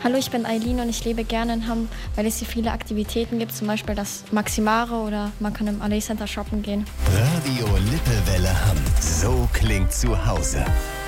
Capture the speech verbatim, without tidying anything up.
Hallo, ich bin Eileen und ich lebe gerne in Hamm, weil es hier viele Aktivitäten gibt, zum Beispiel das Maximare oder man kann im Allee Center shoppen gehen. Radio Lippewelle Hamm. So klingt zu Hause.